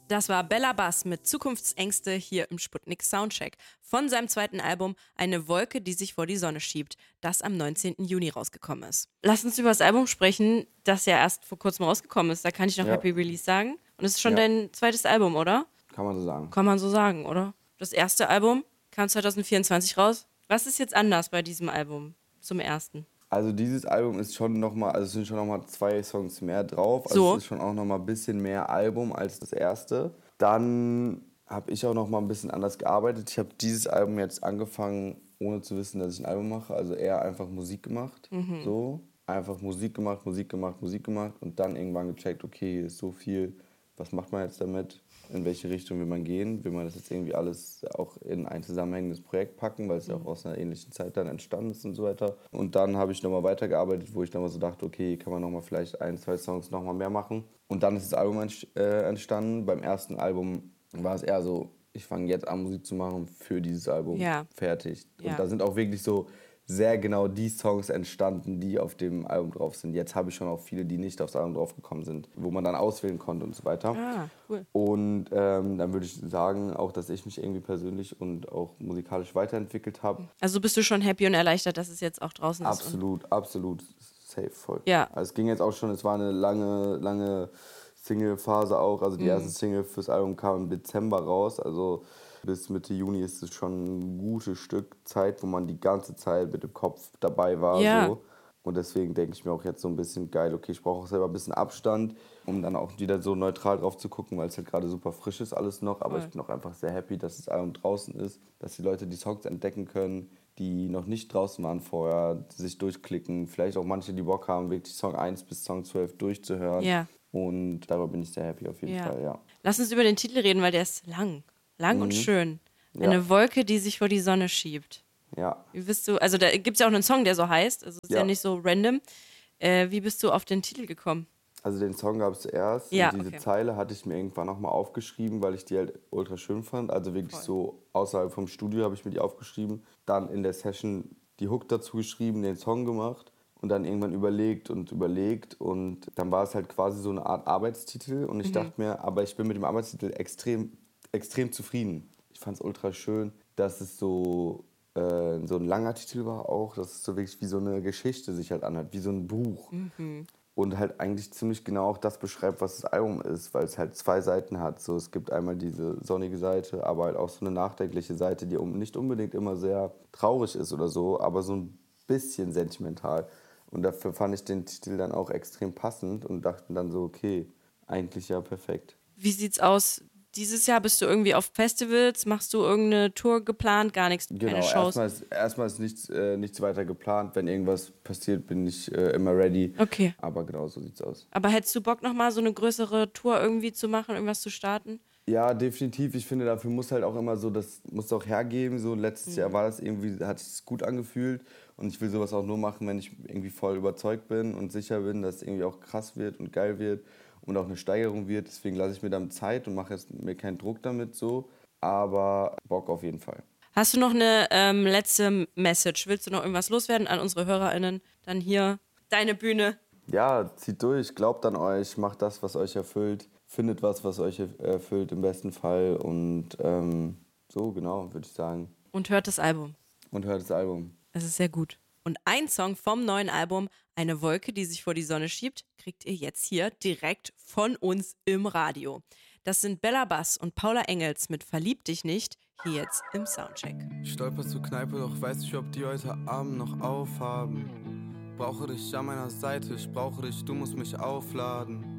Das war Bella Bass mit Zukunftsängste hier im Sputnik Soundcheck. Von seinem zweiten Album Eine Wolke, die sich vor die Sonne schiebt, das am 19. Juni rausgekommen ist. Lass uns über das Album sprechen, das ja erst vor kurzem rausgekommen ist. Da kann ich noch Happy Release sagen. Und es ist schon dein zweites Album, oder? Kann man so sagen. Kann man so sagen, oder? Das erste Album kam 2024 raus. Was ist jetzt anders bei diesem Album zum ersten? Also dieses Album ist schon nochmal, also es sind schon nochmal 2 Songs mehr drauf. Also So. es ist schon auch nochmal ein bisschen mehr Album als das erste. Dann habe ich auch nochmal ein bisschen anders gearbeitet. Ich habe dieses Album jetzt angefangen, ohne zu wissen, dass ich ein Album mache. Also eher einfach Musik gemacht. So. Einfach Musik gemacht und dann irgendwann gecheckt, okay, ist so viel, was macht man jetzt damit? In welche Richtung will man gehen? Will man das jetzt irgendwie alles auch in ein zusammenhängendes Projekt packen, weil es ja auch aus einer ähnlichen Zeit dann entstanden ist und so weiter. Und dann habe ich nochmal weitergearbeitet, wo ich nochmal so dachte, okay, kann man nochmal vielleicht 1, 2 Songs nochmal mehr machen. Und dann ist das Album entstanden. Beim ersten Album war es eher so, ich fange jetzt an, Musik zu machen für dieses Album. Ja. Fertig. Ja. Und da sind auch wirklich so sehr genau die Songs entstanden, die auf dem Album drauf sind. Jetzt habe ich schon auch viele, die nicht aufs Album draufgekommen sind, wo man dann auswählen konnte und so weiter. Ah, cool. Und dann würde ich sagen, auch, dass ich mich irgendwie persönlich und auch musikalisch weiterentwickelt habe. Also bist du schon happy und erleichtert, dass es jetzt auch draußen ist? Absolut, safe, voll. Ja. Also es ging jetzt auch schon, es war eine lange Single-Phase auch. Also die erste Single fürs Album kam im Dezember raus, also bis Mitte Juni ist es schon ein gutes Stück Zeit, wo man die ganze Zeit mit dem Kopf dabei war. Ja. So. Und deswegen denke ich mir auch jetzt so ein bisschen geil, okay, ich brauche auch selber ein bisschen Abstand, um dann auch wieder so neutral drauf zu gucken, weil es halt gerade super frisch ist alles noch. Aber ich bin auch einfach sehr happy, dass das Album draußen ist, dass die Leute die Songs entdecken können, die noch nicht draußen waren vorher, sich durchklicken. Vielleicht auch manche, die Bock haben, wirklich Song 1 bis Song 12 durchzuhören. Ja. Und darüber bin ich sehr happy auf jeden Fall, ja. Lass uns über den Titel reden, weil der ist lang und schön. Ja. Eine Wolke, die sich vor die Sonne schiebt. Ja. Wie bist du, also da gibt es ja auch einen Song, der so heißt, also ist ja, Ja. nicht so random. Wie bist du auf den Titel gekommen? Also den Song gab es zuerst Ja, und diese okay. Zeile hatte ich mir irgendwann nochmal aufgeschrieben, weil ich die halt ultra schön fand. Also wirklich so außerhalb vom Studio habe ich mir die aufgeschrieben. Dann in der Session die Hook dazu geschrieben, den Song gemacht und dann irgendwann überlegt und dann war es halt quasi so eine Art Arbeitstitel und ich dachte mir, aber ich bin mit dem Arbeitstitel extrem zufrieden. Ich fand es ultra schön, dass es so ein langer Titel war auch, dass es so wirklich wie so eine Geschichte sich halt anhört, wie so ein Buch. Und halt eigentlich ziemlich genau auch das beschreibt, was das Album ist, weil es halt 2 Seiten hat. So, es gibt einmal diese sonnige Seite, aber halt auch so eine nachdenkliche Seite, die nicht unbedingt immer sehr traurig ist oder so, aber so ein bisschen sentimental. Und dafür fand ich den Titel dann auch extrem passend und dachte dann so, okay, eigentlich ja perfekt. Wie sieht's aus? Dieses Jahr bist du irgendwie auf Festivals, machst du irgendeine Tour geplant, gar nichts, keine Genau, Shows? erstmal ist nichts weiter geplant. Wenn irgendwas passiert, bin ich immer ready. Okay. Aber genau so sieht's aus. Aber hättest du Bock nochmal so eine größere Tour irgendwie zu machen, irgendwas zu starten? Ja, definitiv. Ich finde, dafür muss halt auch immer so, das muss auch hergeben. So letztes Jahr war das irgendwie, hat es gut angefühlt. Und ich will sowas auch nur machen, wenn ich irgendwie voll überzeugt bin und sicher bin, dass es irgendwie auch krass wird und geil wird und auch eine Steigerung wird. Deswegen lasse ich mir damit Zeit und mache jetzt mir keinen Druck damit so. Aber Bock auf jeden Fall. Hast du noch eine letzte Message? Willst du noch irgendwas loswerden an unsere HörerInnen? Dann hier deine Bühne. Ja, zieht durch, glaubt an euch, macht das, was euch erfüllt. Findet was euch erfüllt im besten Fall. Und so, genau, würde ich sagen. Und hört das Album. Und hört das Album. Es ist sehr gut. Und ein Song vom neuen Album, Eine Wolke, die sich vor die Sonne schiebt, kriegt ihr jetzt hier direkt von uns im Radio. Das sind Bella Bass und Paula Engels mit Verlieb dich nicht, hier jetzt im Soundcheck. Ich stolper zur Kneipe, doch weiß nicht, ob die heute Abend noch aufhaben. Brauche dich an meiner Seite, ich brauche dich, du musst mich aufladen.